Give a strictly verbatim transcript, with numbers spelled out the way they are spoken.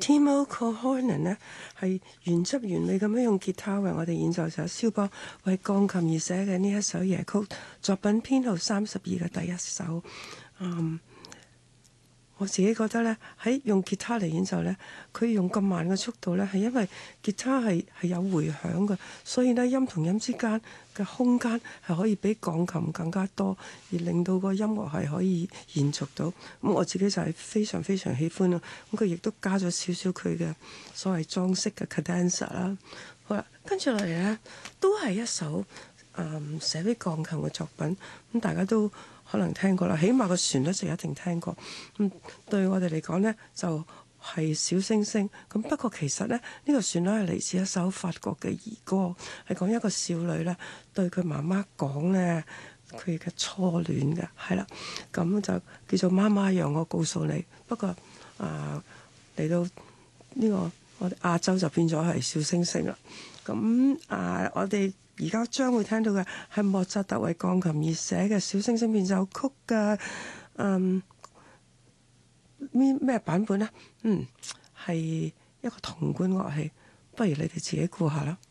Timo Korhonen 咧係原汁原味咁樣用吉他為我哋演奏咗肖邦為鋼琴而寫嘅呢一首夜曲，作品編號三十二嘅第一首。嗯，我自己覺得咧，喺用吉他嚟演奏咧，佢用咁慢嘅速度咧，係因為吉他係係有迴響嘅，所以咧音同音之間嘅空間係可以比鋼琴更加多，而令到個音樂係可以延續到。咁我自己就係非常非常喜歡咯。咁佢亦都加咗少少佢嘅所謂裝飾嘅 cadenza 啦。好啦，跟住落嚟咧，都係一首誒寫俾鋼琴嘅作品。咁大家都可能聽過啦，起碼個旋律就一定聽過。咁對我哋嚟講呢，就係小星星。咁不過其實呢，呢個旋律係嚟自一首法國嘅兒歌，係講一個少女呢對佢媽媽講呢佢嘅初戀嘅，係啦。咁就叫做媽媽讓我告訴你。不過啊嚟到呢個我哋亞洲就變咗係小星星啦。咁啊我哋而家將會聽到嘅係莫扎特為鋼琴而寫嘅小星星變奏曲嘅，嗯，咩咩版本呢？嗯，係一個銅管樂器，不如你哋自己估下啦。